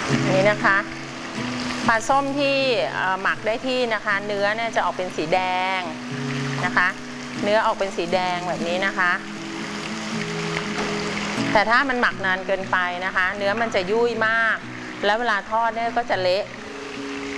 นี่นะคะปลาส้มที่หมักได้ที่นะคะเนื้อเนี่ยจะออกเป็นสีแดงนะคะเนื้อออกเป็นสีแดงแบบนี้นะคะแต่ถ้ามันหมักนานเกินไปนะคะเนื้อมันจะยุ่ยมากแล้วเวลาทอดเนี่ยก็จะเละ